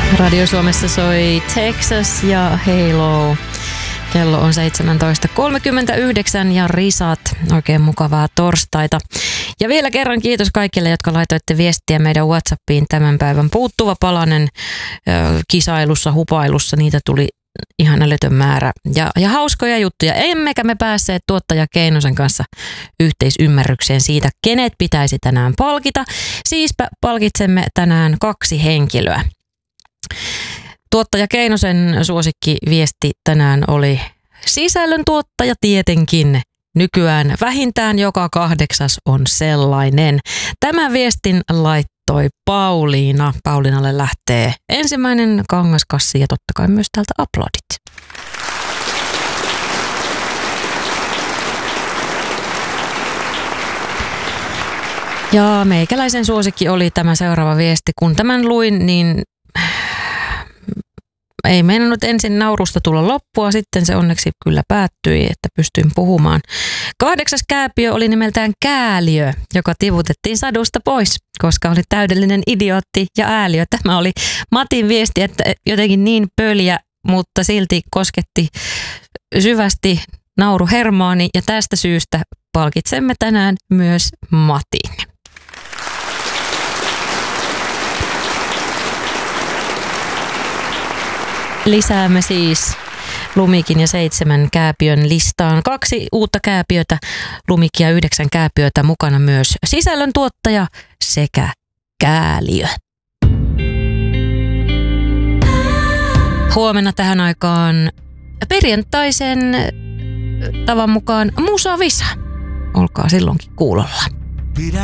Radio Suomessa soi Texas ja Halo. Kello on 17.39 ja risat. Oikein mukavaa torstaita. Ja vielä kerran kiitos kaikille, jotka laitoitte viestiä meidän WhatsAppiin tämän päivän puuttuva palanen kisailussa, hupailussa. Niitä tuli ihan älytön määrä. Ja hauskoja juttuja. Emmekä me päässeet tuottaja Keinosen kanssa yhteisymmärrykseen siitä, kenet pitäisi tänään palkita. Siispä palkitsemme tänään 2 henkilöä. Tuottaja Keinosen suosikkiviesti tänään oli sisällöntuottaja tietenkin. Nykyään vähintään joka 8 on sellainen. Tämän viestin laittoi Pauliina. Pauliinalle lähtee ensimmäinen kangaskassi ja totta kai myös täältä aplodit. Ja meikäläisen suosikki oli tämä seuraava viesti. Kun tämän luin, niin ei meinannut ensin naurusta tulla loppua, sitten se onneksi kyllä päättyi, että pystyin puhumaan. 8. kääpiö oli nimeltään Kääliö, joka tivutettiin sadusta pois, koska oli täydellinen idiootti ja ääliö. Tämä oli Matin viesti, että jotenkin niin pöljä, mutta silti kosketti syvästi nauruhermoani ja tästä syystä palkitsemme tänään myös Matin. Lisäämme siis Lumikin ja 7 kääpiön listaan 2 uutta kääpiötä, Lumikin ja 9 kääpiötä, mukana myös sisällöntuottaja sekä Kääliö. Huomenna tähän aikaan perjantaisen tavan mukaan Musa Visa. Olkaa silloinkin kuulolla.